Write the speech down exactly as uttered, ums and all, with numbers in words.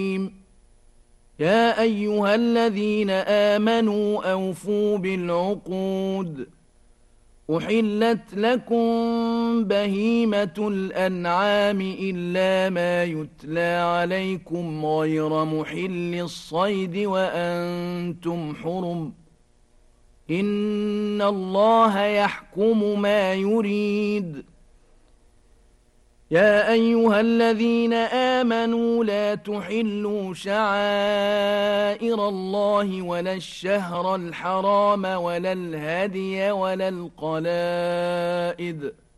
يا أيها الذين آمنوا أوفوا بالعقود أحلت لكم بهيمة الأنعام إلا ما يتلى عليكم غير محل الصيد وأنتم حرم إن الله يحكم ما يريد. يا أيها الذين آمنوا لا تحلوا شعائر الله ولا الشهر الحرام ولا الهدي ولا القلائد